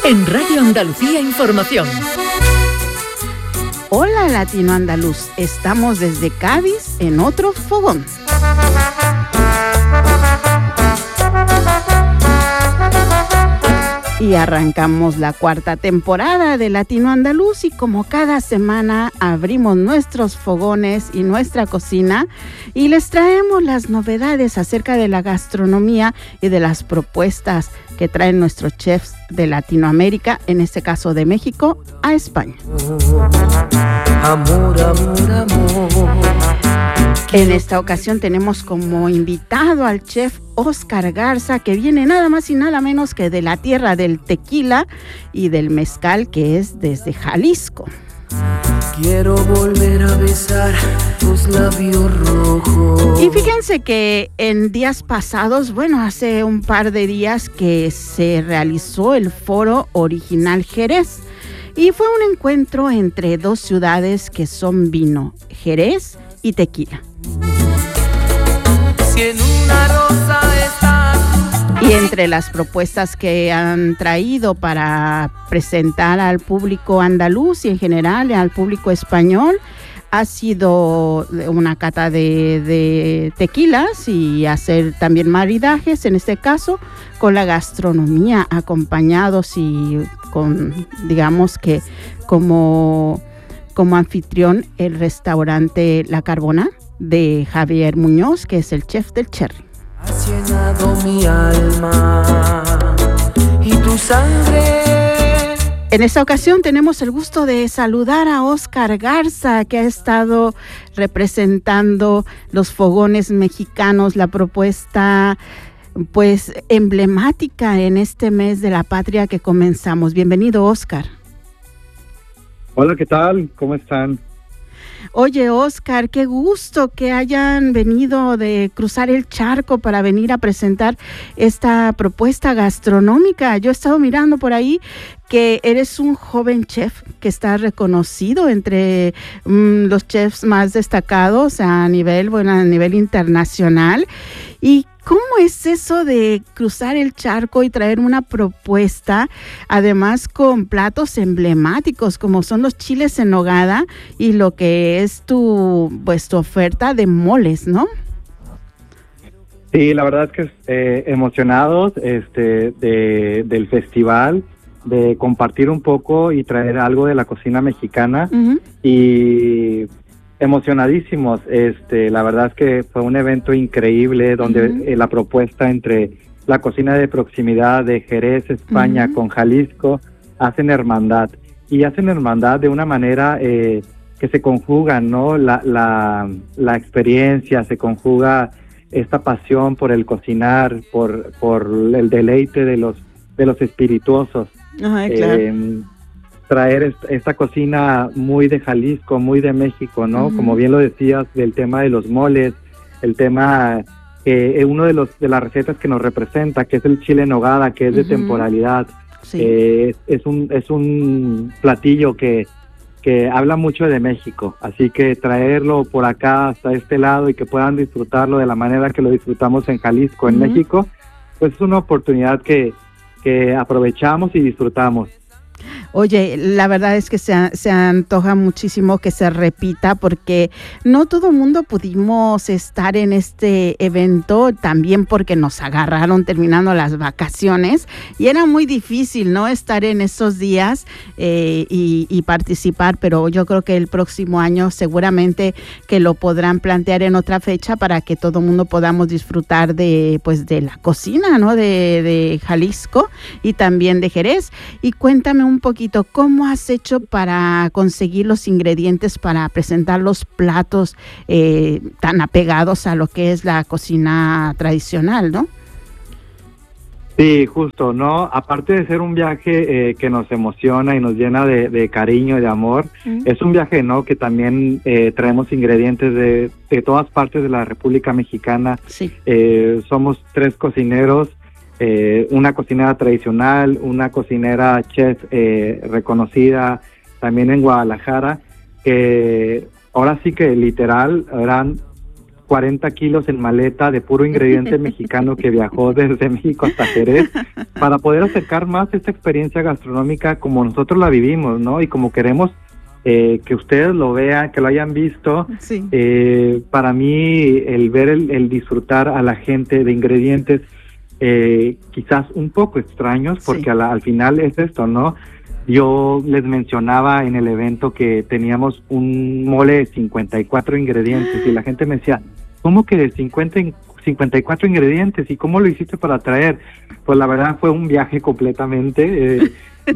En Radio Andalucía Información. Hola Latino Andaluz, estamos desde Cádiz en otro fogón. Y arrancamos la cuarta temporada de Latino Andaluz y como cada semana abrimos nuestros fogones y nuestra cocina y les traemos las novedades acerca de la gastronomía y de las propuestas que traen nuestros chefs de Latinoamérica, en este caso de México, a España. Amor, amor, amor. En esta ocasión tenemos como invitado al chef Óscar Garza, que viene nada más y nada menos que de la tierra del tequila y del mezcal, que es desde Jalisco. Quiero volver a besar tus labios rojos. Y fíjense que en días pasados, hace un par de días que se realizó el Foro Original Jerez. Y fue un encuentro entre dos ciudades que son vino, Jerez y tequila. Si en una rosa está... Y entre las propuestas que han traído para presentar al público andaluz y en general al público español, ha sido una cata de tequilas y hacer también maridajes, en este caso, con la gastronomía, acompañados y con, digamos que como anfitrión, el restaurante La Carbona de Javier Muñoz, que es el chef del Cherry. Has llenado mi alma y tu sangre. En esta ocasión tenemos el gusto de saludar a Óscar Garza, que ha estado representando los fogones mexicanos, la propuesta pues emblemática en este mes de la patria que comenzamos. Bienvenido, Óscar. Hola, ¿qué tal? ¿Cómo están? Oye, Óscar, qué gusto que hayan venido de cruzar el charco para venir a presentar esta propuesta gastronómica. Yo he estado mirando por ahí que eres un joven chef que está reconocido entre los chefs más destacados a nivel internacional. ¿Y cómo es eso de cruzar el charco y traer una propuesta, además con platos emblemáticos como son los chiles en nogada y lo que es tu oferta de moles, ¿no? Sí, la verdad es que emocionados del festival, de compartir un poco y traer algo de la cocina mexicana. Uh-huh. Y emocionadísimos. La verdad es que fue un evento increíble donde uh-huh. La propuesta entre la cocina de proximidad de Jerez, España, uh-huh. con Jalisco, hacen hermandad. Y hacen hermandad de una manera que se conjugan, ¿no? La experiencia, se conjuga esta pasión por el cocinar, por el deleite de los espirituosos. Ay, claro. Traer esta cocina muy de Jalisco, muy de México, ¿no? Uh-huh. Como bien lo decías, del tema de los moles, el tema que uno de las recetas que nos representa, que es el chile en nogada, que es de uh-huh. temporalidad. Sí. Es un platillo que habla mucho de México, así que traerlo por acá hasta este lado y que puedan disfrutarlo de la manera que lo disfrutamos en Jalisco, en uh-huh. México, pues es una oportunidad que aprovechamos y disfrutamos. Oye, la verdad es que se antoja muchísimo que se repita porque no todo el mundo pudimos estar en este evento, también porque nos agarraron terminando las vacaciones y era muy difícil, ¿no? Estar en esos días y participar, pero yo creo que el próximo año seguramente que lo podrán plantear en otra fecha para que todo el mundo podamos disfrutar de la cocina, ¿no? De Jalisco y también de Jerez. Y cuéntame un poquito, ¿cómo has hecho para conseguir los ingredientes para presentar los platos tan apegados a lo que es la cocina tradicional, ¿no? Sí, justo, ¿no? Aparte de ser un viaje que nos emociona y nos llena de cariño y de amor, es un viaje, ¿no? Que también traemos ingredientes de todas partes de la República Mexicana. Sí. Somos 3 cocineros. Una cocinera tradicional, una cocinera chef reconocida también en Guadalajara, que ahora sí que literal eran 40 kilos en maleta de puro ingrediente mexicano que viajó desde México hasta Jerez, para poder acercar más esta experiencia gastronómica como nosotros la vivimos, ¿no? Y como queremos que ustedes lo vean, que lo hayan visto. Sí. Para mí, el ver, el disfrutar a la gente de ingredientes quizás un poco extraños, porque sí, al final es esto, ¿no? Yo les mencionaba en el evento que teníamos un mole de 54 ingredientes y la gente me decía, ¿cómo que de 54 ingredientes? ¿Y cómo lo hiciste para traer? Pues la verdad fue un viaje completamente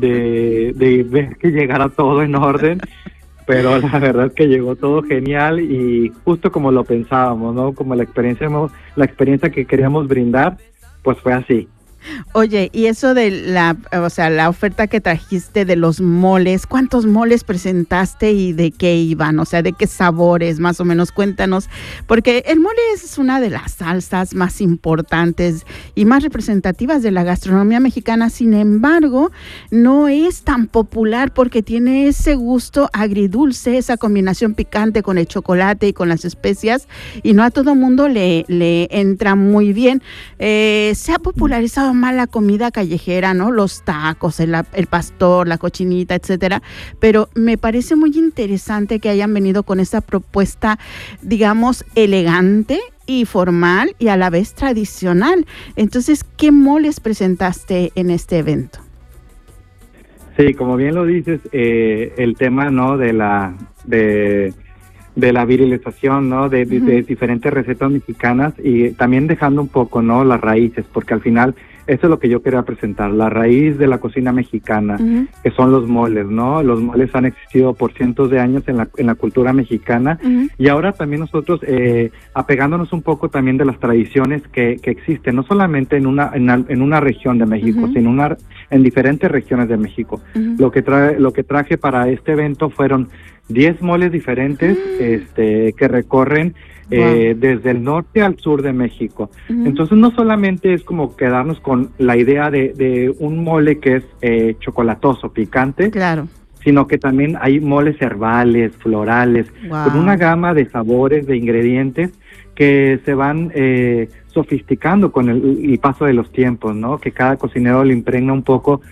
de ver que llegara todo en orden, pero la verdad es que llegó todo genial y justo como lo pensábamos, ¿no? Como la experiencia que queríamos brindar, pues fue así. Oye, y eso de la oferta que trajiste de los moles, ¿cuántos moles presentaste y de qué iban? O sea, ¿de qué sabores? Más o menos, cuéntanos, porque el mole es una de las salsas más importantes y más representativas de la gastronomía mexicana. Sin embargo, no es tan popular porque tiene ese gusto agridulce, esa combinación picante con el chocolate y con las especias, y no a todo mundo le entra muy bien. Se ha popularizado más la comida callejera, ¿no? Los tacos, el pastor, la cochinita, etcétera, pero me parece muy interesante que hayan venido con esa propuesta, digamos, elegante y formal y a la vez tradicional. Entonces, ¿qué moles presentaste en este evento? Sí, como bien lo dices, el tema, ¿no? de la virilización, ¿no? De diferentes recetas mexicanas y también dejando un poco, ¿no? Las raíces, porque al final eso es lo que yo quería presentar, la raíz de la cocina mexicana, que son los moles, ¿no? Los moles han existido por cientos de años en la cultura mexicana y ahora también nosotros apegándonos un poco también de las tradiciones que existen, no solamente en una región de México, sino en diferentes regiones de México. Lo que traje para este evento fueron 10 moles diferentes que recorren desde el norte al sur de México. Entonces no solamente es como quedarnos con la idea de un mole que es chocolatoso, picante, claro, sino que también hay moles herbales, florales, con una gama de sabores, de ingredientes que se van sofisticando con el paso de los tiempos, ¿no? Que cada cocinero le impregna un poco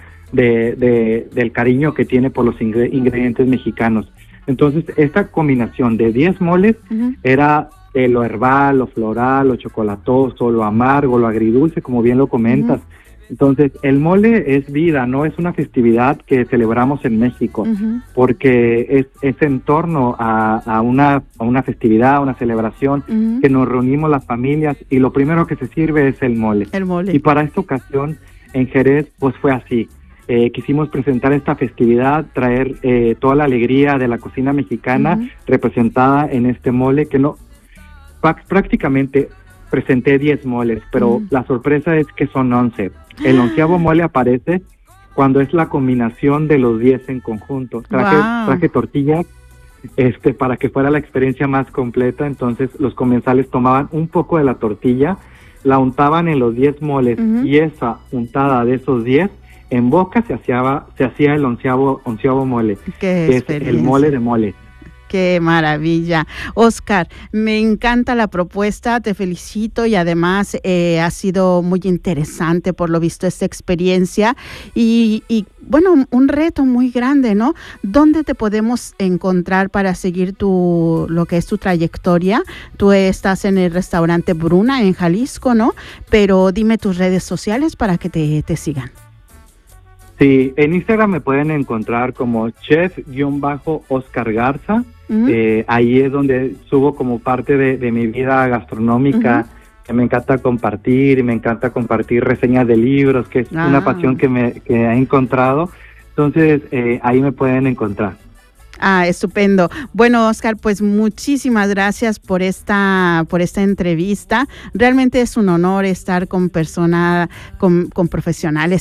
del cariño que tiene por los ingredientes mexicanos. Entonces, esta combinación de 10 moles era lo herbal, lo floral, lo chocolatoso, lo amargo, lo agridulce, como bien lo comentas. Entonces, el mole es vida, ¿no? Es una festividad que celebramos en México, porque es en torno a una festividad, a una celebración, que nos reunimos las familias y lo primero que se sirve es el mole. El mole. Y para esta ocasión, en Jerez, pues fue así. Quisimos presentar esta festividad, traer toda la alegría de la cocina mexicana representada en este mole, que no prácticamente presenté 10 moles, pero la sorpresa es que son 11. El 11º mole aparece cuando es la combinación de los 10 en conjunto. Traje tortillas para que fuera la experiencia más completa. Entonces los comensales tomaban un poco de la tortilla, la untaban en los 10 moles y esa untada de esos 10 en boca se hacía el onceavo mole, que es el mole de mole. ¡Qué maravilla! Oscar, me encanta la propuesta, te felicito y además ha sido muy interesante por lo visto esta experiencia y bueno, un reto muy grande, ¿no? ¿Dónde te podemos encontrar para seguir lo que es tu trayectoria? Tú estás en el restaurante Bruna en Jalisco, ¿no? Pero dime tus redes sociales para que te sigan. Sí, en Instagram me pueden encontrar como chef-Oscar Garza. Ahí es donde subo como parte de mi vida gastronómica, que me encanta compartir, y me encanta compartir reseñas de libros, que es una pasión que he encontrado. Entonces, ahí me pueden encontrar. Estupendo. Bueno, Oscar, pues muchísimas gracias por esta entrevista. Realmente es un honor estar con profesionales